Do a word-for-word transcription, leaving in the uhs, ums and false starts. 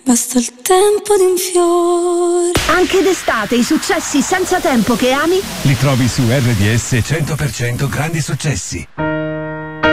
basta il tempo di un fiore. Anche d'estate i successi senza tempo che ami li trovi su R D S cento per cento Grandi Successi.